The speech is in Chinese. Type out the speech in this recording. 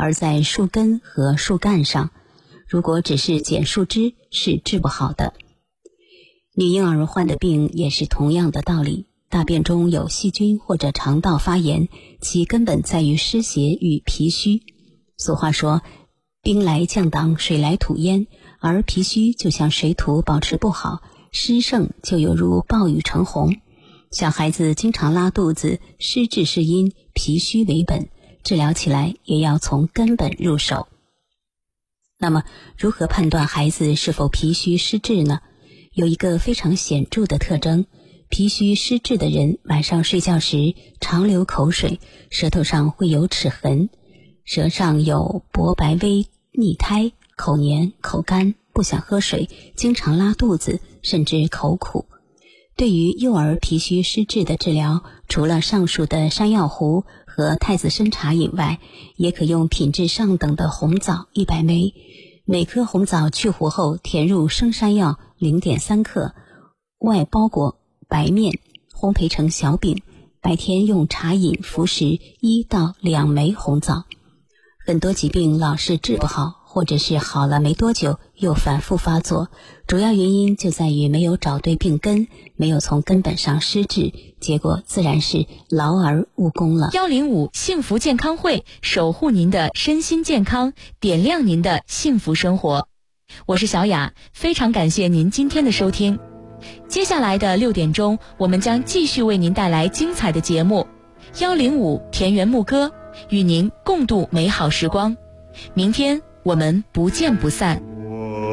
而在树根和树干上。如果只是剪树枝，是治不好的。女婴儿患的病也是同样的道理，大便中有细菌或者肠道发炎，其根本在于湿邪与脾虚。俗话说，兵来将挡，水来土淹，而脾虚就像水土保持不好，湿盛就犹如暴雨成洪。小孩子经常拉肚子，湿滞是因脾虚为本，治疗起来也要从根本入手。那么如何判断孩子是否脾虚湿滞呢？有一个非常显著的特征，脾虚湿滞的人晚上睡觉时常流口水，舌头上会有齿痕，舌上有薄白微腻苔，口黏口干，不想喝水，经常拉肚子，甚至口苦。对于幼儿脾虚湿滞的治疗，除了上述的山药糊和太子参茶饮外，也可用品质上等的红枣100枚，每颗红枣去核后填入生山药0.3克，外包裹白面，烘焙成小饼，白天用茶饮服食1到2枚红枣。很多疾病老是治不好，或者是好了没多久又反复发作，主要原因就在于没有找对病根，没有从根本上施治，结果自然是劳而无功了。 105幸福健康会，守护您的身心健康，点亮您的幸福生活。我是小雅，非常感谢您今天的收听。接下来的6点钟，我们将继续为您带来精彩的节目105田园牧歌，与您共度美好时光。明天我们不见不散。